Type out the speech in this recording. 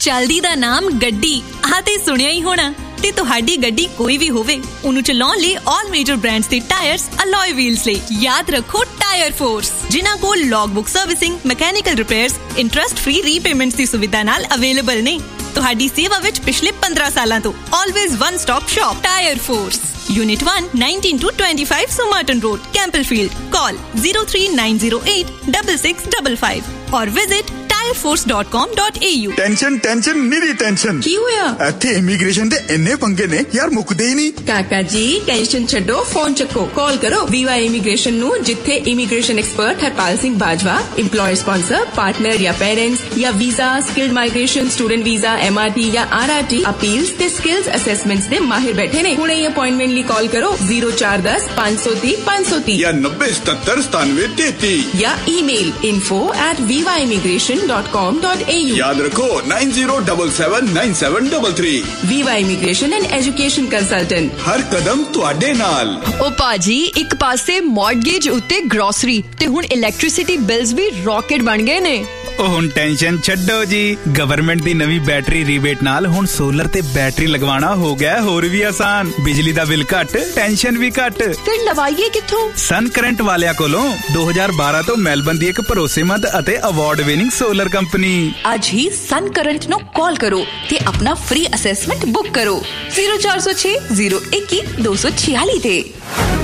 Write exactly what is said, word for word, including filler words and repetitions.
चलदी दा नाम गड्डी आ ते सुनिया ही होना। ते तुहाडी गड्डी कोई भी होवे उन्हें चलाउण लई ऑल मेजर ब्रांड्स दे टायर्स अलॉय व्हील्स लई याद रखो टायर फोर्स, जिन्हां कोल logbook servicing, mechanical repairs, interest free repayments दी सुविधा नाल अवेलेबल ने। तुहाडी सेवा विच पिछले पंद्रह सालां तो always one stop shop tyre force, unit one nineteen to twenty five सुमार्टन road, कैंपलफील्ड। Call zero three nine zero eight double six double five और visit tyre force dot com dot A you. Tension tension निरी tension की होया? इत्थे immigration दे इन्ने पंगे ने यार, मुकदे ही नहीं। काका जी टेंशन छड्डो, फोन चक्को, कॉल करो वीवा इमीग्रेशन नु, जिथे immigration expert Harpal Singh Bajwa, employer sponsor, partner या पेरेंट्स या visa, skilled migration, student visa, MRT या आरआरटी अपील्स ते स्किल्स असेसमेंट्स दे माहिर बैठे ने। हुणे ही अपॉइंटमेंट ली कॉल करो जीरो चार दस पांच सौ तीस पांच सौ तीस या नब्बे सतहत्तर सतानवे तैतीस या email info at Viva immigration dot com dot A you. याद रखो nine zero double seven nine seven double three. Viva immigration and education consultant, हर कदम तुहाडे नाल। ओ पाजी, एक पासे मॉर्गेज उत्ते ग्रोसरी ते हुण इलैक्ट्रिसिटी बिल्स भी रॉकेट बन गए ने। ਉਹ ਹੁਣ ਟੈਨਸ਼ਨ ਛੱਡੋ ਜੀ, ਗਵਰਨਮੈਂਟ ਦੀ ਨਵੀਂ ਬੈਟਰੀ ਰੀਬੇਟ ਨਾਲ ਹੁਣ ਸੋਲਰ ਤੇ ਬੈਟਰੀ ਲਗਵਾਉਣਾ ਹੋ ਗਿਆ ਹੋਰ ਵੀ ਆਸਾਨ। ਬਿਜਲੀ ਦਾ ਬਿੱਲ ਘੱਟ, ਟੈਨਸ਼ਨ ਵੀ ਘੱਟ। ਫਿਰ ਲਵਾਈਏ ਕਿੱਥੋਂ? ਸਨ ਕਰੰਟ ਵਾਲਿਆਂ ਕੋਲੋਂ ਦੋ ਹਜ਼ਾਰ ਬਾਰਾਂ ਤੋਂ ਮੈਲਬਨ ਦੀ ਇੱਕ ਭਰੋਸੇਮੰਦ ਅਤੇ ਅਵਾਰਡ ਵਿਨਿੰਗ ਸੋਲਰ ਕੰਪਨੀ। ਅੱਜ ਹੀ ਸਨ ਕਰੰਟ ਨੂੰ ਕਾਲ ਕਰੋ ਤੇ ਆਪਣਾ ਫ੍ਰੀ ਅਸੈਸਮੈਂਟ ਬੁੱਕ ਕਰੋ ਜ਼ੀਰੋ ਚਾਰ ਸੌ ਛੇ ਜ਼ੀਰੋ ਇੱਕੀ ਦੋ ਸੌ ਛਿਆਲੀ ਤੇ।